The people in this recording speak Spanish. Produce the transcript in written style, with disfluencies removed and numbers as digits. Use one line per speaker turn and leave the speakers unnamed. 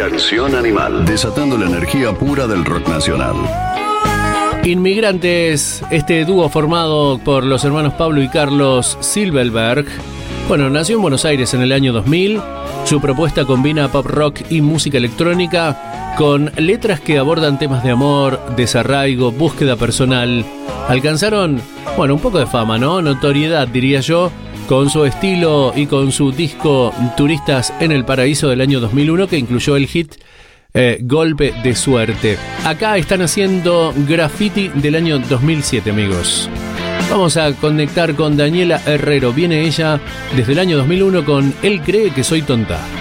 Canción Animal, desatando la energía pura del rock nacional.
Inmigrantes, este dúo formado por los hermanos Pablo y Carlos Silverberg, bueno, nació en Buenos Aires en el año 2000. Su propuesta combina pop rock y música electrónica con letras que abordan temas de amor, desarraigo, búsqueda personal. Alcanzaron, bueno, un poco de fama, ¿no? Notoriedad, diría yo, con su estilo y con su disco Turistas en el Paraíso del año 2001, que incluyó el hit Golpe de Suerte. Acá están haciendo Graffiti del año 2007, amigos. Vamos a conectar con Daniela Herrero. Viene ella desde el año 2001 con Él cree que soy tonta.